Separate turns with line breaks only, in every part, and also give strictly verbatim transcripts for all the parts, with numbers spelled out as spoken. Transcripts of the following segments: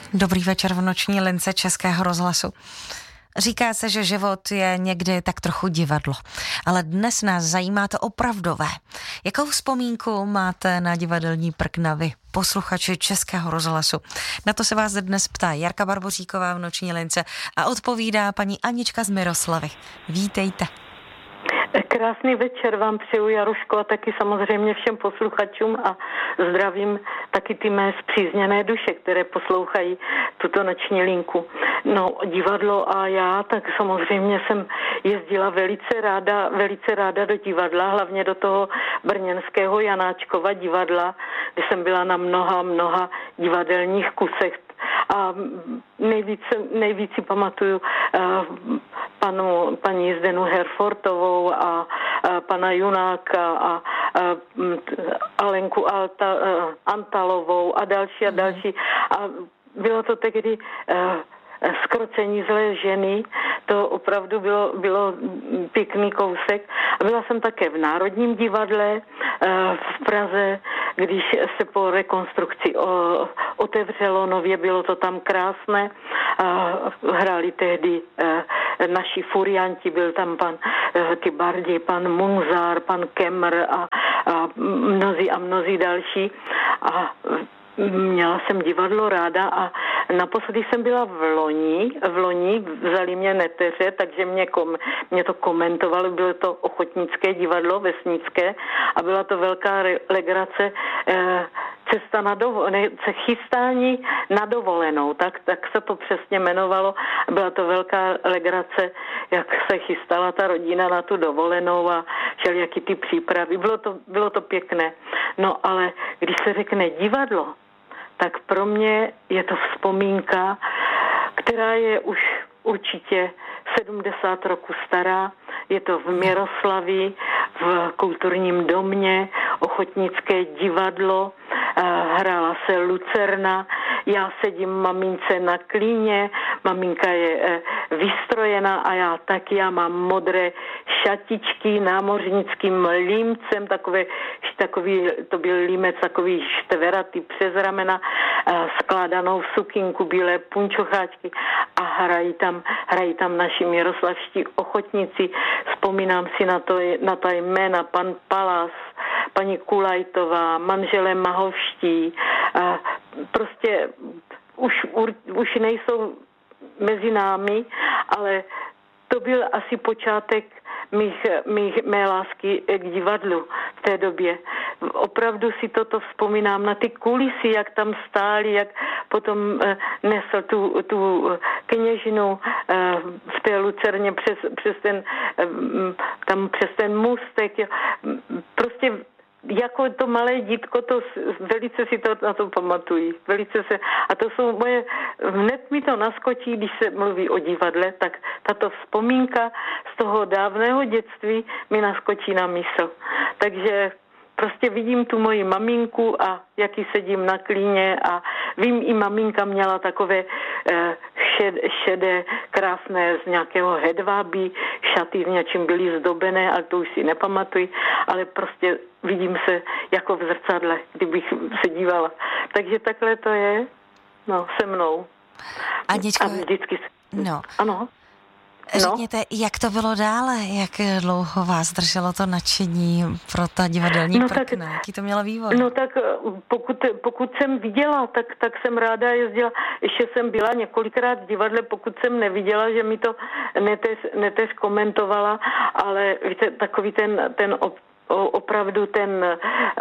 Dobrý večer v noční lince Českého rozhlasu. Říká se, že život je někdy tak trochu divadlo, ale dnes nás zajímá to opravdové. Jakou vzpomínku máte na divadelní prkna vy, posluchači Českého rozhlasu? Na to se vás dnes ptá Jarka Barboříková v noční lince a odpovídá paní Anička z Miroslavy. Vítejte.
Krásný večer vám přeju, Jaruško, a taky samozřejmě všem posluchačům a zdravím taky ty mé zpřízněné duše, které poslouchají tuto noční linku. No, divadlo a já, tak samozřejmě jsem jezdila velice ráda, velice ráda do divadla, hlavně do toho brněnského Janáčkova divadla, kde jsem byla na mnoha, mnoha divadelních kusech. A nejvíc, nejvíc si pamatuju uh, panu, paní Zdenu Herfortovou a uh, pana Junáka a uh, Alenku Alta, uh, Antalovou a další a další. A bylo to tehdy uh, Zkrocení zlé ženy, to opravdu bylo, bylo pěkný kousek. Byla jsem také v Národním divadle v Praze, když se po rekonstrukci otevřelo nově, bylo to tam krásné. Hráli tehdy naši furianti, byl tam pan Tybardi, pan Munzar, pan Kemr a, a mnozí a mnozí další. A měla jsem divadlo ráda a naposledy jsem byla v loni, v loni vzali mě neteře, takže mě, kom, mě to komentovalo, bylo to ochotnické divadlo vesnické a byla to velká re, legrace eh, cesta na dovolenou, chystání na dovolenou, tak, tak se to přesně jmenovalo. Byla to velká legrace, jak se chystala ta rodina na tu dovolenou a všelijaký ty přípravy. Bylo to, bylo to pěkné. No ale když se řekne divadlo, tak pro mě je to vzpomínka, která je už určitě sedmdesát roků stará. Je to v Miroslavi, v kulturním domě, ochotnické divadlo, hrála se Lucerna, já sedím mamince na klíně, maminka je vystrojená a já taky, já mám modré šatičky námořnickým límcem, takové, takový, to byl límec takový štveratý přes ramena, skládanou sukinku, bílé punčocháčky a hrají tam, hrají tam naši miroslavští ochotníci. Vzpomínám si na, to, na ta jména, pan Palas, paní Kulajtová, manželé Mahovští. A prostě už, už nejsou mezi námi, ale to byl asi počátek mých, mých, mé lásky k divadlu v té době. Opravdu si toto vzpomínám na ty kulisy, jak tam stáli, jak potom eh, nesl tu, tu kněžinu eh, v té Lucerně přes, přes ten eh, tam přes ten můstek. Prostě jako to malé dítko, to velice si to na to pamatují. Velice se, a to jsou moje, hned mi to naskočí, když se mluví o divadle, tak tato vzpomínka z toho dávného dětství mi naskočí na mysl. Takže prostě vidím tu moji maminku a jaký sedím na klíně a vím, i maminka měla takové eh, šed, šedé, krásné z nějakého hedvábí, šaty s něčím byly zdobené, ale to už si nepamatuji, ale prostě vidím se jako v zrcadle, kdybych se dívala. Takže takhle to je, no, se mnou.
Aničko,
a vždycky...
no.
Ano.
Řekněte, no. Jak to bylo dále? Jak dlouho vás drželo to nadšení pro ta divadelní
no
prkna?
Tak,
Jaký to mělo vývoj?
No tak pokud, pokud jsem viděla, tak, tak jsem ráda jezdila. Ještě jsem byla několikrát v divadle, pokud jsem neviděla, že mi to neteř, neteř komentovala, ale víte, takový ten, ten op, opravdu ten...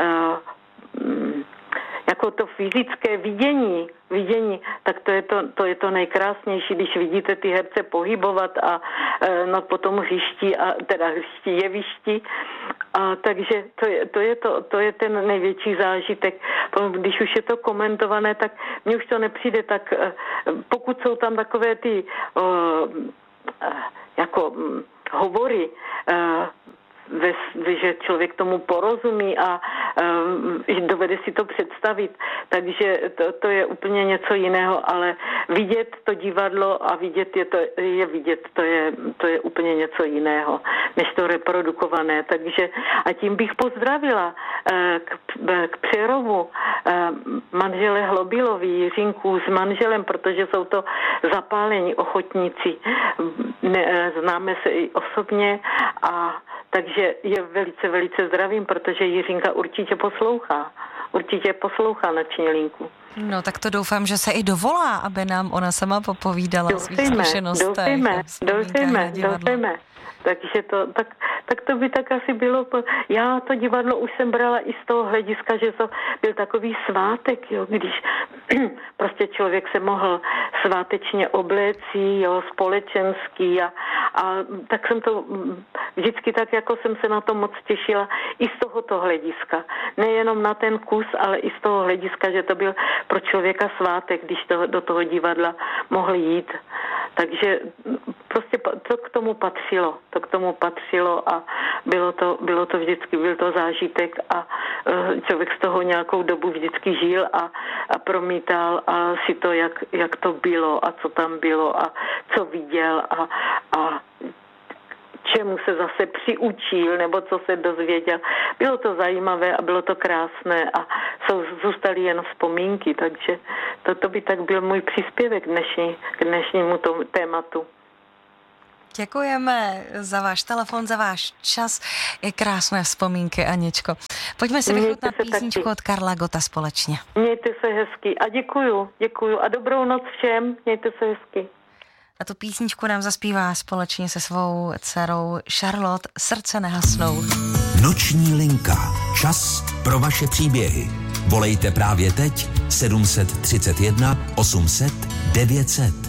Uh, jako to fyzické vidění, vidění, tak to je to, to je to nejkrásnější, když vidíte ty herce pohybovat a e, no potom hřišti, a teda hřišti jevišti. A takže to je, to je to, to je ten největší zážitek. Když už je to komentované, tak mně už to nepřijde tak, e, pokud jsou tam takové ty o, e, jako m, hovory, e, že člověk tomu porozumí a dovede si to představit. Takže to, to je úplně něco jiného, ale vidět to divadlo a vidět je, to, je vidět, to je, to je úplně něco jiného, než to reprodukované. Takže a tím bych pozdravila k, k Přerovu manžele Hlobilovi, Jiřinku s manželem, protože jsou to zapálení ochotníci. Ne, známe se i osobně a takže je velice, velice zdravím, protože Jiřinka určitě poslouchá. Určitě poslouchá Noční linku.
No tak to doufám, že se i dovolá, aby nám ona sama popovídala o svých zkušenostech.
Doufejme, doufejme, doufejme. Takže to, tak, tak to by tak asi bylo. Já to divadlo už jsem brala i z toho hlediska, že to byl takový svátek, jo, když prostě člověk se mohl svátečně oblécí, jo, společenský a, a tak jsem to vždycky tak, jako jsem se na to moc těšila i z tohoto hlediska. Nejenom na ten kus, ale i z toho hlediska, že to byl pro člověka svátek, když to, do toho divadla mohl jít. Takže prostě to k tomu patřilo. To k tomu patřilo a bylo to, bylo to vždycky, byl to zážitek a člověk z toho nějakou dobu vždycky žil a, a promítal a si to, jak, jak to bylo a co tam bylo a co viděl a, a čemu se zase přiučil nebo co se dozvěděl. Bylo to zajímavé a bylo to krásné a jsou, zůstaly jen vzpomínky, takže toto by tak byl můj příspěvek k, dnešní, k dnešnímu tomu tématu.
Děkujeme za váš telefon, za váš čas. Je krásné vzpomínky, Aničko. Pojďme si vychutnat písničku taky od Karla Gotta společně.
Mějte se hezky a děkuju, děkuju a dobrou noc všem, mějte se hezky.
A tu písničku nám zaspívá společně se svou dcerou Charlotte Srdce nehasnou.
Noční linka. Čas pro vaše příběhy. Volejte právě teď sedm set třicet jedna osm set devět set.